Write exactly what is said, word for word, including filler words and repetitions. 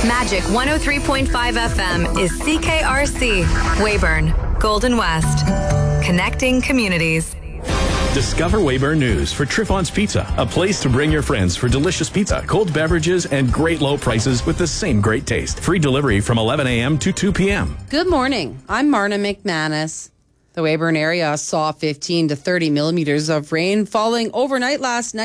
Magic one oh three point five F M is C K R C, Weyburn, Golden West. Connecting communities. Discover Weyburn News for Triffon's Pizza, a place to bring your friends for delicious pizza, cold beverages, and great low prices with the same great taste. Free delivery from eleven a.m. to two p.m. Good morning. I'm Marna McManus. The Weyburn area saw fifteen to thirty millimeters of rain falling overnight last night.